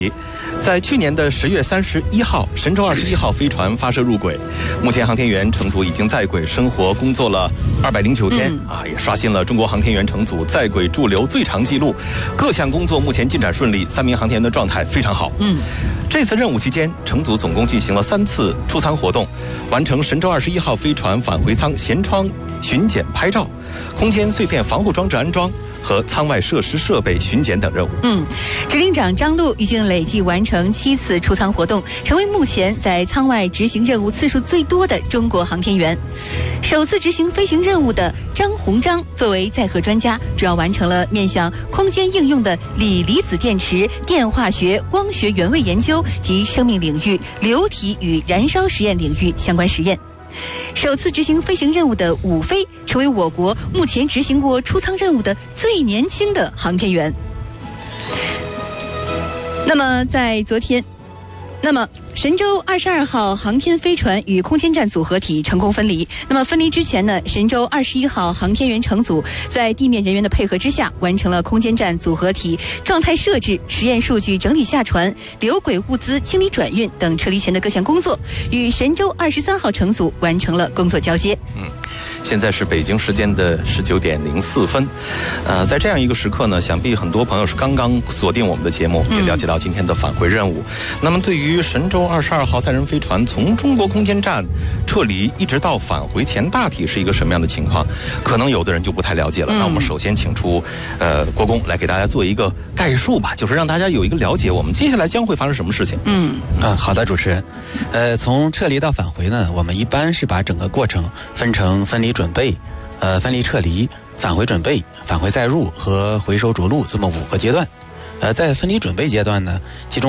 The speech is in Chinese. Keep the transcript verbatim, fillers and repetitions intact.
在去年的十月三十一号，神舟二十一号飞船发射入轨，目前航天员乘组已经在轨生活工作了二百零九天、嗯、啊，也刷新了中国航天员乘组在轨驻留最长纪录。各项工作目前进展顺利，三名航天员的状态非常好。嗯，这次任务期间，乘组总共进行了三次出舱活动，完成神舟二十一号飞船返回舱舷窗巡检拍照、空间碎片防护装置安装和舱外设施设备巡检等任务。 嗯，指令长张璐已经累计完成七次出舱活动，成为目前在舱外执行任务次数最多的中国航天员。首次执行飞行任务的张鸿章作为载荷专家，主要完成了面向空间应用的锂离子电池、电化学、光学原位研究及生命领域、流体与燃烧实验领域相关实验。首次执行飞行任务的伍飞成为我国目前执行过出舱任务的最年轻的航天员。那么在昨天，那么神舟二十二号航天飞船与空间站组合体成功分离。那么分离之前呢，神舟二十一号航天员乘组在地面人员的配合之下，完成了空间站组合体状态设置、实验数据整理下传、留轨物资清理转运等撤离前的各项工作，与神舟二十三号乘组完成了工作交接。 嗯。现在是北京时间的十九点零四分，呃，在这样一个时刻呢，想必很多朋友是刚刚锁定我们的节目，也了解到今天的返回任务。嗯、那么，对于神舟二十二号载人飞船从中国空间站撤离一直到返回前，大体是一个什么样的情况？可能有的人就不太了解了。嗯、那我们首先请出呃国工来给大家做一个概述吧，就是让大家有一个了解，我们接下来将会发生什么事情。 嗯嗯，好的，主持人。呃，从撤离到返回呢，我们一般是把整个过程分成分离准备、呃分离撤离、返回准备、返回载入和回收着陆这么五个阶段。呃，在分离准备阶段呢，其中